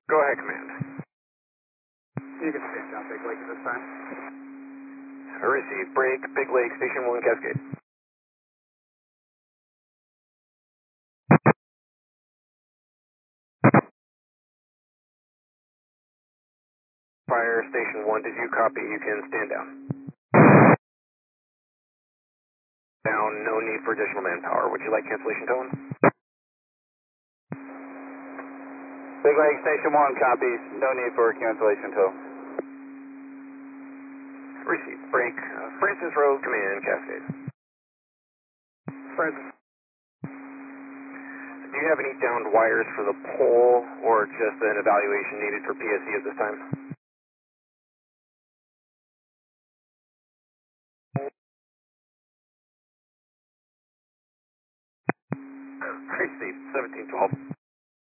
Go ahead, command. You can stand down Big Lake at this time. Receive. Break. Big Lake, Station 1, Cascade. Fire, Station 1, did you copy? You can stand down. Down, no need for additional manpower. Would you like cancellation tone? Big Lake Station 1 copies. No need for cancellation tone. Receive. Break. Francis Road, command, Cascade. Francis. Do you have any downed wires for the pole or just an evaluation needed for PSE at this time? Receive. 1712.